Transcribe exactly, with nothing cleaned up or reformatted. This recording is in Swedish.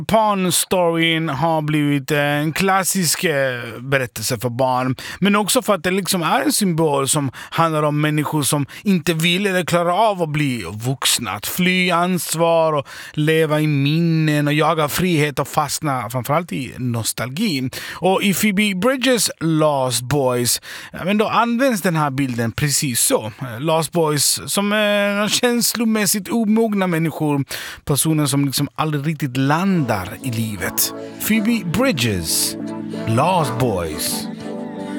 Pawn-storyn har blivit en klassisk berättelse för barn. Men också för att det liksom är en symbol som handlar om människor som inte vill eller klarar av att bli vuxna. Att fly ansvar och leva i minnen och jaga frihet och fastna framförallt i nostalgi. Och i Phoebe Bridgers Lost Boys, men då används den här bilden precis så. Lost Boys som är känslomässigt omogna människor. Personer som liksom aldrig riktigt landar i livet. Phoebe Bridgers, Lost Boys.